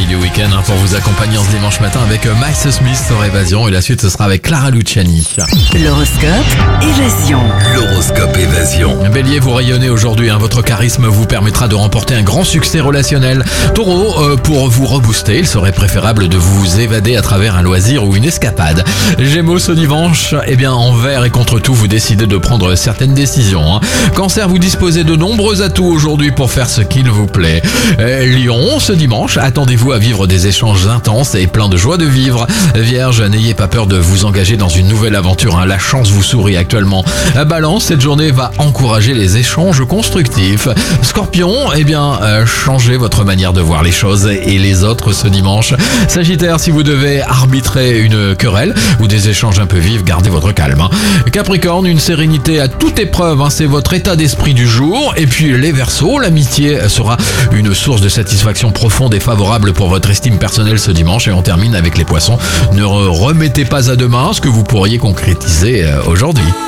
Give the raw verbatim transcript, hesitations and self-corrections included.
du week-end hein, pour vous accompagner en ce dimanche matin avec Miles Smith sur Évasion et la suite ce sera avec Clara Luciani. L'horoscope Évasion. L'horoscope Évasion. Bélier, vous rayonnez aujourd'hui, hein, votre charisme vous permettra de remporter un grand succès relationnel. Taureau, euh, pour vous rebooster, il serait préférable de vous évader à travers un loisir ou une escapade. Gémeaux, ce dimanche, eh bien envers et contre tout, vous décidez de prendre certaines décisions. Hein. Cancer, vous disposez de nombreux atouts aujourd'hui pour faire ce qu'il vous plaît. Euh, Lion, ce dimanche, attendez-vous à vivre des échanges intenses et pleins de joie de vivre. Vierge, n'ayez pas peur de vous engager dans une nouvelle aventure, hein. La chance vous sourit actuellement. Balance, cette journée va encourager les échanges constructifs. Scorpion, eh bien, euh, changez votre manière de voir les choses et les autres ce dimanche. Sagittaire, si vous devez arbitrer une querelle ou des échanges un peu vifs, gardez votre calme. Hein. Capricorne, une sérénité à toute épreuve, hein, c'est votre état d'esprit du jour. Et puis les Verseaux, l'amitié sera une source de satisfaction profonde et favorable pour votre estime personnelle ce dimanche. Et on termine avec les Poissons. Ne remettez pas à demain ce que vous pourriez concrétiser aujourd'hui.